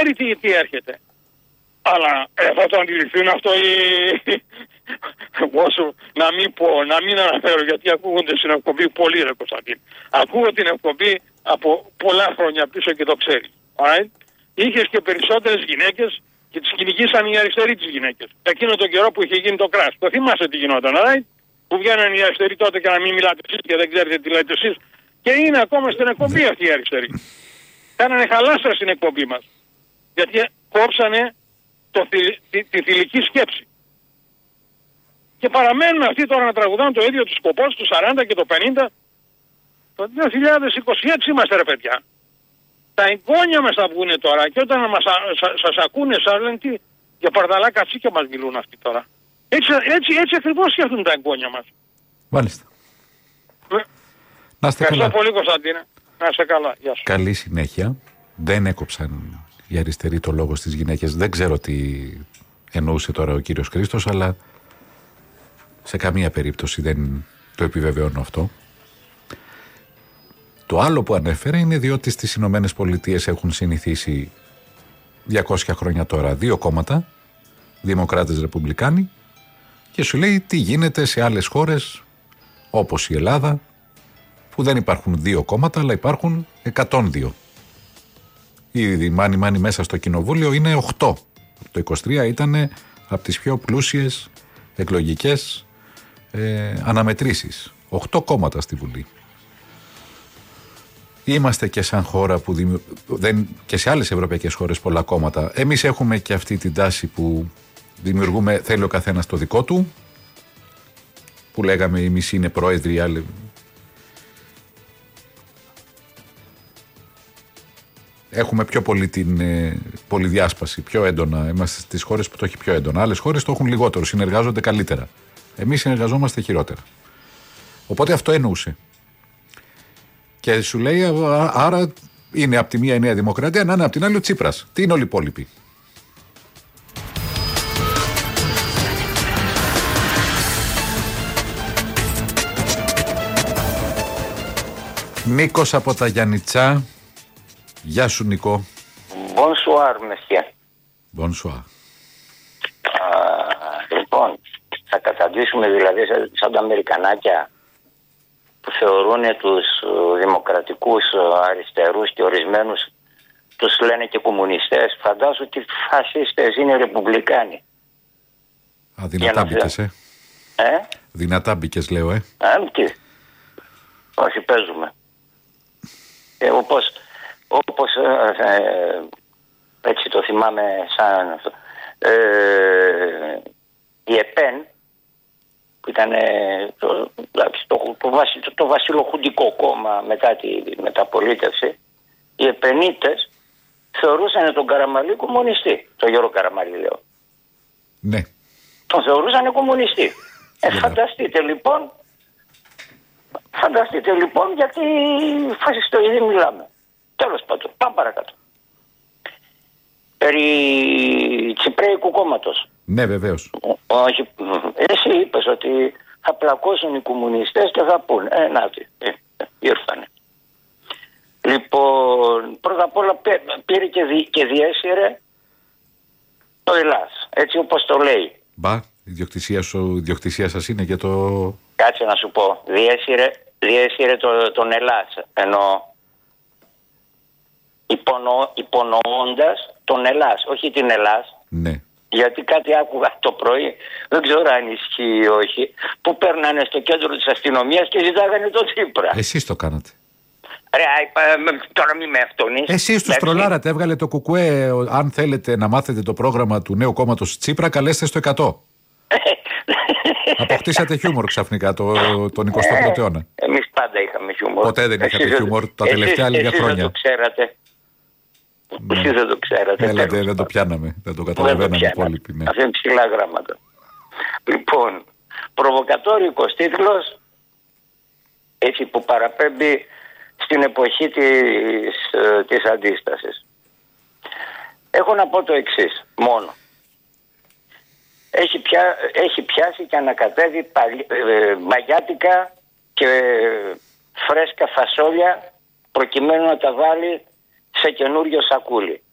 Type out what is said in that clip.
ξέρει τι έρχεται. Αλλά θα το αντιληφθούν αυτό όσο να μην αναφέρω, γιατί ακούγονται στην εκπομπή πολύ, ρε Κωνσταντίν. Ακούω την εκπομπή από πολλά χρόνια πίσω και το ξέρει. Right? Είχες και περισσότερες γυναίκες και τις κυνηγήσαν οι αριστεροί τις γυναίκες. Εκείνο τον καιρό που είχε γίνει το κράσ. Το θυμάσαι τι γινόταν, right? Που βγαίναν οι αριστεροί τότε και να μην μιλάτε εσείς και δεν ξέρετε τι λέτε εσείς. Και είναι ακόμα στην εκπομπή αυτή οι αριστεροί. Κάνανε χαλάστρα στην εκπομπή μας. Γιατί κόψανε τη θηλυκή σκέψη. Και παραμένουν αυτοί τώρα να τραγουδάνε το ίδιο του σκοπό του 40 και το 50. Το 2026 είμαστε, ρε παιδιά. Τα εγγόνια μας θα βγουν τώρα και όταν σας ακούνε σας λένε τι, για παρταλά κατσίκια μας μιλούν αυτοί τώρα. Έτσι ακριβώς σκέφτονται τα εγγόνια μας. Μάλιστα. Να είστε καλά. Ευχαριστώ πολύ, Κωνσταντίνε. Να είστε καλά. Γεια σου. Καλή συνέχεια. Δεν έκοψαν οι αριστεροί το λόγο στις γυναίκες. Δεν ξέρω τι εννοούσε τώρα ο κύριος Χρήστος, αλλά σε καμία περίπτωση δεν το επιβεβαιώνω αυτό. Το άλλο που ανέφερε είναι διότι στις Ηνωμένες Πολιτείες έχουν συνηθίσει 200 χρόνια τώρα δύο κόμματα, Δημοκράτες Ρεπουμπλικάνοι, και σου λέει τι γίνεται σε άλλες χώρες όπως η Ελλάδα, που δεν υπάρχουν δύο κόμματα αλλά υπάρχουν 102. Η μάνι μέσα στο κοινοβούλιο είναι 8. Το 23 ήταν από τις πιο πλούσιες εκλογικές αναμετρήσεις. 8 κόμματα στη Βουλή. Είμαστε και σαν χώρα που και σε άλλες ευρωπαϊκές χώρες πολλά κόμματα. Εμείς έχουμε και αυτή την τάση που δημιουργούμε, θέλει ο καθένας το δικό του, που λέγαμε οι μισοί είναι πρόεδροι, άλλοι. Έχουμε πιο πολύ την πολυδιάσπαση, πιο έντονα. Είμαστε στις χώρες που το έχει πιο έντονα. Άλλες χώρες το έχουν λιγότερο, συνεργάζονται καλύτερα. Εμείς συνεργαζόμαστε χειρότερα. Οπότε αυτό εννοούσε. Και σου λέει, άρα είναι από τη μία η Νέα Δημοκρατία, να είναι από την άλλη ο Τσίπρας. Τι είναι όλοι οι υπόλοιποι. Νίκος από τα Γιαννιτσά. Γεια σου, Νικό. Bonsoir, monsieur. Bonsoir. Λοιπόν, θα καταντήσουμε δηλαδή σαν τα Αμερικανάκια που θεωρούν τους δημοκρατικούς αριστερούς και ορισμένους τους λένε και κομμουνιστές. Φαντάζομαι ότι φασίστες είναι ρεπουμπλικάνοι. Δυνατά μπήκες, Δυνατά μπήκες, λέω, Τι. Όχι, παίζουμε. Όπως έτσι το θυμάμαι σαν αυτό. Η ΕΠΕΝ, που ήταν το βασιλοχουντικό κόμμα μετά τη μεταπολίτευση, οι επενίτες θεωρούσαν τον Καραμαλή κομμουνιστή. Το Γιώργο Καραμαλή, λέω. Ναι. Τον θεωρούσαν κομμουνιστή. Φανταστείτε λοιπόν γιατί φασιστοειδή μιλάμε. Τέλος πάντων, πάμε παρακάτω. Περί Τσιπρέικου κόμματος. Ναι, βεβαίως. Όχι, εσύ είπες ότι θα πλακώσουν οι κομμουνιστές και θα πούν. Νάτι, ήρθανε. Λοιπόν, πρώτα απ' όλα πήρε και διέσυρε το Ελλάς, έτσι όπως το λέει. Μπα, η ιδιοκτησία σας είναι και το... Κάτσε να σου πω, διέσυρε τον Ελλάς, ενώ υπονοώντας τον Ελλάς, όχι την Ελλάς. Ναι. Γιατί κάτι άκουγα το πρωί, δεν ξέρω αν ισχύει ή όχι, που παίρνανε στο κέντρο της αστυνομίας και ζητάγανε το Τσίπρα. Εσείς το κάνατε. Ρε, τώρα μην με αυτονείς. Εσείς τους τρολάρατε, έβγαλε το κουκουέ. Αν θέλετε να μάθετε το πρόγραμμα του νέου κόμματος Τσίπρα, καλέστε στο 100. Αποκτήσατε χιούμορ ξαφνικά τον 21ο αιώνα. Εμείς πάντα είχαμε χιούμορ. Ποτέ δεν είχατε χιούμορ τα τελευταία λίγα χρόνια. Δεν το ξέρατε. Ναι. Εσείς δεν το ξέρατε. Έλατε, δεν το πιάναμε. Δεν το καταλαβαίναμε οι υπόλοιποι. Ναι. Αυτά είναι ψηλά γράμματα. Λοιπόν, προβοκατόρικος τίτλος, έτσι που παραπέμπει στην εποχή της αντίστασης. Έχω να πω το εξής μόνο. Έχει πιάσει και ανακατεύει μαγιάτικα και φρέσκα φασόλια προκειμένου να τα βάλει σε καινούριο σακούλι.